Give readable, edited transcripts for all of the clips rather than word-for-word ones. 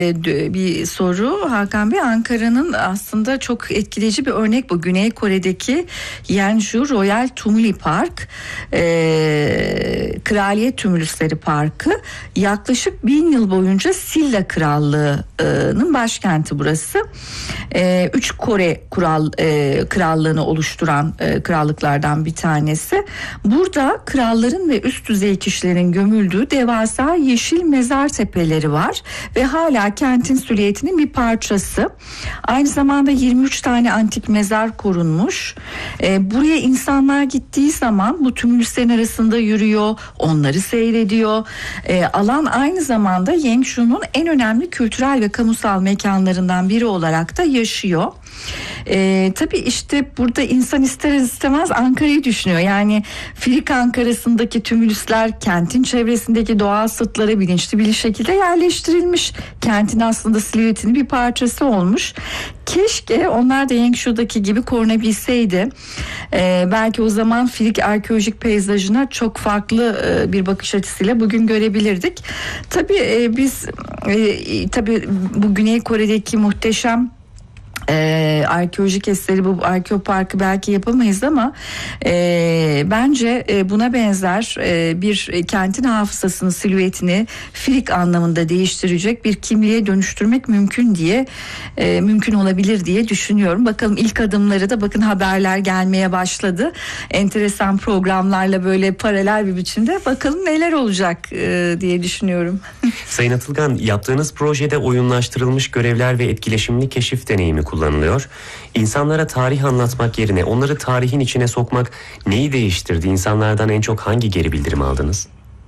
Bir soru Hakan Bey. Ankara'nın aslında çok etkileyici bir örnek bu. Güney Kore'deki Yeonju Royal Tumuli Park, Kraliyet Tümülüsleri Parkı, yaklaşık 1000 yıl boyunca Silla Krallığı'nın başkenti burası. 3 Kore krallığını oluşturan krallıklardan bir tanesi. Burada kralların ve üst düzey kişilerin gömüldüğü devasa yeşil mezar tepeleri var ve hala kentin silüetinin bir parçası. Aynı zamanda 23 tane antik mezar korunmuş. Buraya insanlar gittiği zaman bu tümülüslerin arasında yürüyor, onları seyrediyor. Alan aynı zamanda Yeonju'nun en önemli kültürel ve kamusal mekanlarından biri olarak da yaşıyor. Tabii işte burada insan ister istemez Ankara'yı düşünüyor. Yani Frig Ankara'sındaki tümülüsler kentin çevresindeki doğal sıtlara bilinçli bir şekilde yerleştirilmiş. Kentin aslında silüetinin bir parçası olmuş. Keşke onlar da Yeonju'daki gibi korunabilseydi. Belki o zaman Frig arkeolojik peyzajına çok farklı bir bakış açısıyla bugün görebilirdik. Tabii biz tabii bu Güney Kore'deki muhteşem arkeolojik eseri, bu arkeoparkı belki yapamayız ama bence buna benzer bir kentin hafızasını, silüetini Frig anlamında değiştirecek bir kimliğe dönüştürmek mümkün olabilir diye düşünüyorum. Bakalım ilk adımları da bakın haberler gelmeye başladı. Enteresan programlarla böyle paralel bir biçimde bakalım neler olacak diye düşünüyorum. Sayın Atılgan, yaptığınız projede oyunlaştırılmış görevler ve etkileşimli keşif deneyimi kullanılıyor. İnsanlara tarih anlatmak yerine onları tarihin içine sokmak neyi değiştirdi? İnsanlardan en çok hangi geri bildirim aldınız?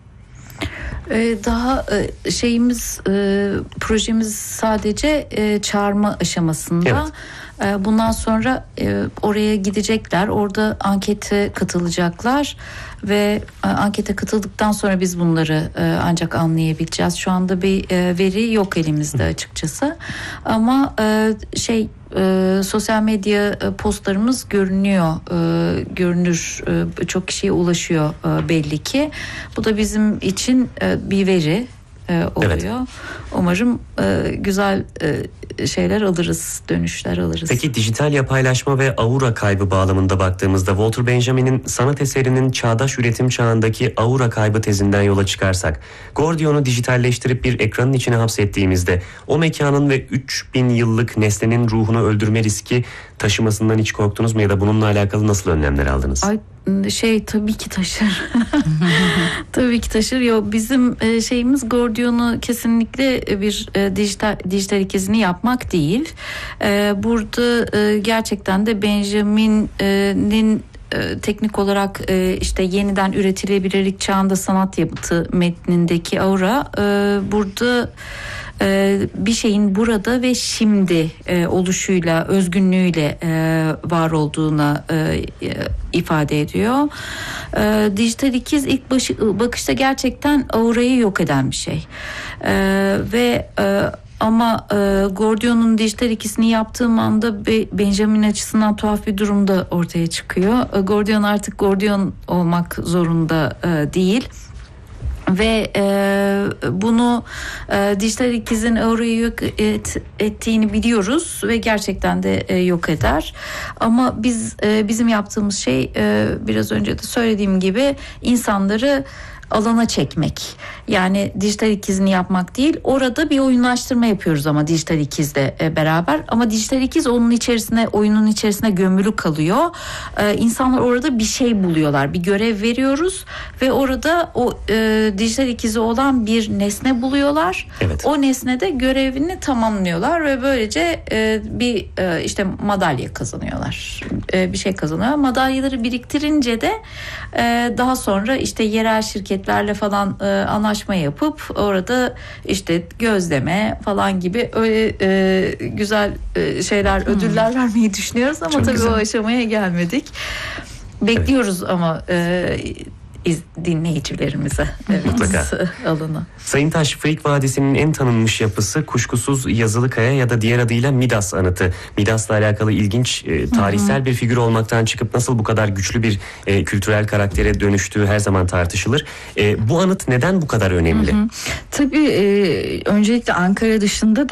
Projemiz sadece çağırma aşamasında. Evet. Bundan sonra oraya gidecekler, orada ankete katılacaklar ve ankete katıldıktan sonra biz bunları ancak anlayabileceğiz. Şu anda bir veri yok elimizde açıkçası. Ama sosyal medya postlarımız görünür, çok kişiye ulaşıyor belli ki. Bu da bizim için bir veri oluyor. Evet. Umarım güzel şeyler alırız, dönüşler alırız. Peki dijital yapaylaşma ve aura kaybı bağlamında baktığımızda Walter Benjamin'in sanat eserinin çağdaş üretim çağındaki aura kaybı tezinden yola çıkarsak, Gordion'u dijitalleştirip bir ekranın içine hapsettiğimizde o mekanın ve 3000 yıllık nesnenin ruhunu öldürme riski taşımasından hiç korktunuz mu ya da bununla alakalı nasıl önlemler aldınız? Tabii ki taşır. Tabii ki taşır. Bizim şeyimiz Gordion'u kesinlikle bir dijital ikizini yapmak değil. Burada gerçekten de Benjamin'in teknik olarak yeniden üretilebilirlik çağında sanat yapıtı metnindeki aura burada bir şeyin burada ve şimdi oluşuyla, özgünlüğüyle var olduğuna ifade ediyor. Dijital ikiz ilk bakışta gerçekten aurayı yok eden bir şey. Ama Gordion'un dijital ikisini yaptığım anda Benjamin açısından tuhaf bir durum da ortaya çıkıyor. Gordion artık Gordion olmak zorunda değil. Ve bunu dijital ikizin aurayı yok ettiğini biliyoruz ve gerçekten de yok eder. Ama bizim yaptığımız şey biraz önce de söylediğim gibi insanları alana çekmek. Yani dijital ikizini yapmak değil, orada bir oyunlaştırma yapıyoruz ama dijital ikizle beraber. Ama dijital ikiz oyunun içerisine gömülü kalıyor. İnsanlar orada bir şey buluyorlar, bir görev veriyoruz ve orada o dijital ikizi olan bir nesne buluyorlar. Evet. O nesnede görevini tamamlıyorlar ve böylece bir madalya kazanıyorlar. Bir şey kazanıyor. Madalyaları biriktirince de daha sonra yerel şirketlerle falan anlaşma yapıp orada gözleme falan gibi öyle güzel şeyler, ödüller vermeyi düşünüyoruz ama çok tabii güzel. O aşamaya gelmedik. Bekliyoruz ama dinleyicilerimize. Evet, Mutlaka. alanı. Sayın Taş, Frig Vadisi'nin en tanınmış yapısı kuşkusuz Yazılıkaya ya da diğer adıyla Midas anıtı. Midas'la alakalı ilginç tarihsel bir figür olmaktan çıkıp nasıl bu kadar güçlü bir kültürel karaktere dönüştüğü her zaman tartışılır. Bu anıt neden bu kadar önemli? Tabii öncelikle Ankara dışında da